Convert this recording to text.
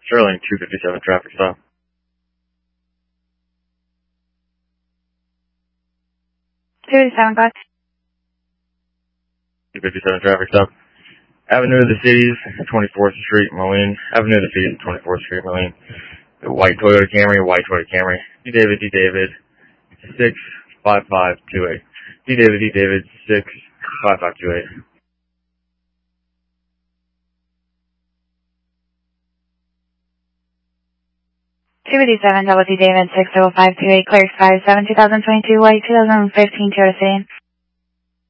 Sterling 257 traffic stop. 287 car. 257 traffic stop. Avenue of the Cities, 24th Street, Moline. Avenue of the Cities, 24th Street, Moline. The white Toyota Camry, D. David, 65528. D. David, 65528. 287 double T David 60528 clear 57 2022 white 2015 Toyota Sedan.